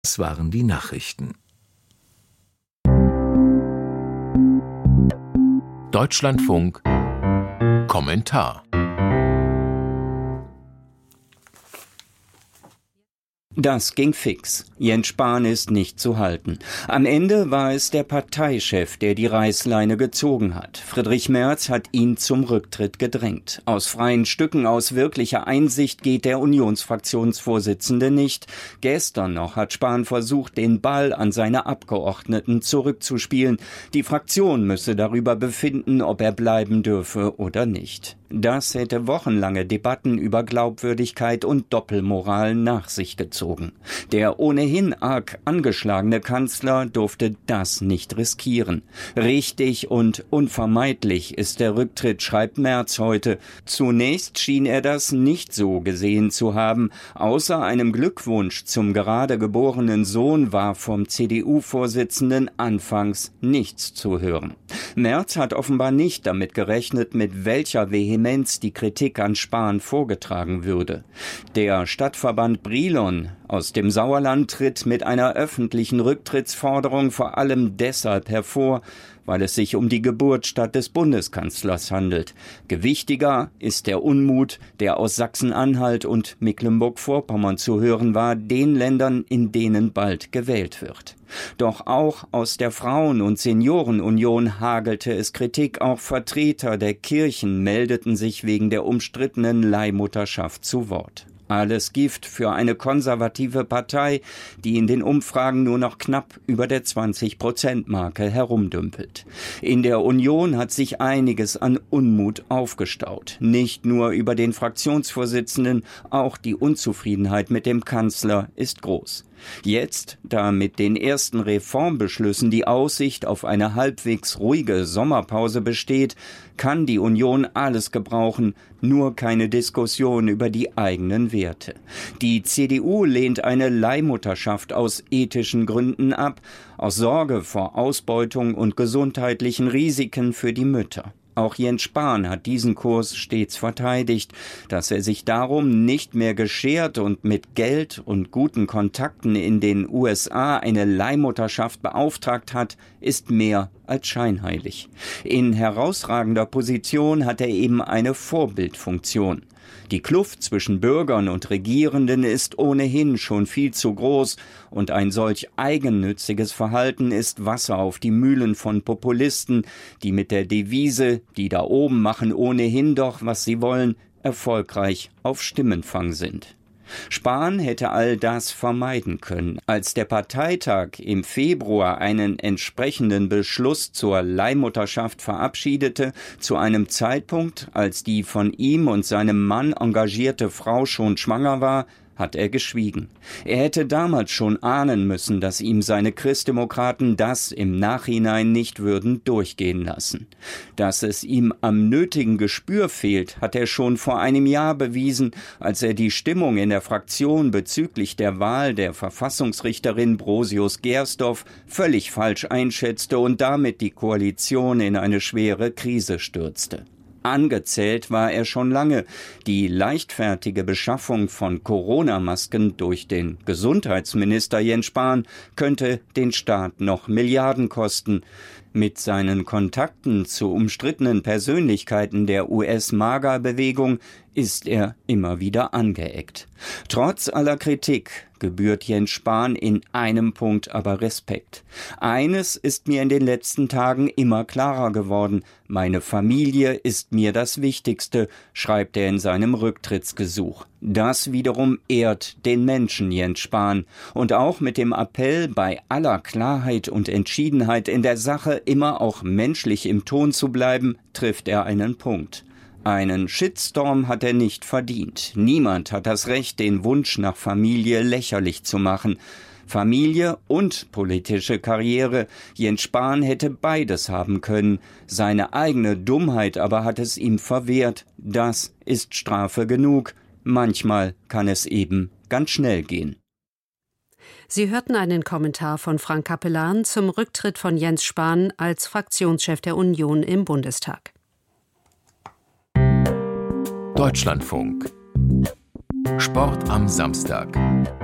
Das waren die Nachrichten. Deutschlandfunk Kommentar. Das ging fix. Jens Spahn ist nicht zu halten. Am Ende war es der Parteichef, der die Reißleine gezogen hat. Friedrich Merz hat ihn zum Rücktritt gedrängt. Aus freien Stücken, aus wirklicher Einsicht geht der Unionsfraktionsvorsitzende nicht. Gestern noch hat Spahn versucht, den Ball an seine Abgeordneten zurückzuspielen. Die Fraktion müsse darüber befinden, ob er bleiben dürfe oder nicht. Das hätte wochenlange Debatten über Glaubwürdigkeit und Doppelmoral nach sich gezogen. Der ohnehin arg angeschlagene Kanzler durfte das nicht riskieren. Richtig und unvermeidlich ist der Rücktritt, schreibt Merz heute. Zunächst schien er das nicht so gesehen zu haben. Außer einem Glückwunsch zum gerade geborenen Sohn war vom CDU-Vorsitzenden anfangs nichts zu hören. Merz hat offenbar nicht damit gerechnet, mit welcher Vehemenz die Kritik an Spahn vorgetragen würde. Der Stadtverband Brilon aus dem Sauerland tritt mit einer öffentlichen Rücktrittsforderung vor allem deshalb hervor, weil es sich um die Geburtsstadt des Bundeskanzlers handelt. Gewichtiger ist der Unmut, der aus Sachsen-Anhalt und Mecklenburg-Vorpommern zu hören war, den Ländern, in denen bald gewählt wird. Doch auch aus der Frauen- und Seniorenunion hagelte es Kritik. Auch Vertreter der Kirchen meldeten sich wegen der umstrittenen Leihmutterschaft zu Wort. Alles Gift für eine konservative Partei, die in den Umfragen nur noch knapp über der 20%-Marke herumdümpelt. In der Union hat sich einiges an Unmut aufgestaut. Nicht nur über den Fraktionsvorsitzenden, auch die Unzufriedenheit mit dem Kanzler ist groß. Jetzt, da mit den ersten Reformbeschlüssen die Aussicht auf eine halbwegs ruhige Sommerpause besteht, kann die Union alles gebrauchen, nur keine Diskussion über die eigenen Werte. Die CDU lehnt eine Leihmutterschaft aus ethischen Gründen ab, aus Sorge vor Ausbeutung und gesundheitlichen Risiken für die Mütter. Auch Jens Spahn hat diesen Kurs stets verteidigt. Dass er sich darum nicht mehr geschert und mit Geld und guten Kontakten in den USA eine Leihmutterschaft beauftragt hat, ist mehr als scheinheilig. In herausragender Position hat er eben eine Vorbildfunktion. Die Kluft zwischen Bürgern und Regierenden ist ohnehin schon viel zu groß und ein solch eigennütziges Verhalten ist Wasser auf die Mühlen von Populisten, die mit der Devise, die da oben machen ohnehin doch, was sie wollen, erfolgreich auf Stimmenfang sind. Spahn hätte all das vermeiden können. Als der Parteitag im Februar einen entsprechenden Beschluss zur Leihmutterschaft verabschiedete, zu einem Zeitpunkt, als die von ihm und seinem Mann engagierte Frau schon schwanger war, hat er geschwiegen. Er hätte damals schon ahnen müssen, dass ihm seine Christdemokraten das im Nachhinein nicht würden durchgehen lassen. Dass es ihm am nötigen Gespür fehlt, hat er schon vor einem Jahr bewiesen, als er die Stimmung in der Fraktion bezüglich der Wahl der Verfassungsrichterin Brosius-Gersdorf völlig falsch einschätzte und damit die Koalition in eine schwere Krise stürzte. Angezählt war er schon lange. Die leichtfertige Beschaffung von Corona-Masken durch den Gesundheitsminister Jens Spahn könnte den Staat noch Milliarden kosten. Mit seinen Kontakten zu umstrittenen Persönlichkeiten der US-MAGA-Bewegung ist er immer wieder angeeckt. Trotz aller Kritik gebührt Jens Spahn in einem Punkt aber Respekt. Eines ist mir in den letzten Tagen immer klarer geworden: Meine Familie ist mir das Wichtigste, schreibt er in seinem Rücktrittsgesuch. Das wiederum ehrt den Menschen Jens Spahn. Und auch mit dem Appell, bei aller Klarheit und Entschiedenheit in der Sache immer auch menschlich im Ton zu bleiben, trifft er einen Punkt. Einen Shitstorm hat er nicht verdient. Niemand hat das Recht, den Wunsch nach Familie lächerlich zu machen. Familie und politische Karriere. Jens Spahn hätte beides haben können. Seine eigene Dummheit aber hat es ihm verwehrt. Das ist Strafe genug. Manchmal kann es eben ganz schnell gehen. Sie hörten einen Kommentar von Frank Capellan zum Rücktritt von Jens Spahn als Fraktionschef der Union im Bundestag. Deutschlandfunk. Sport am Samstag.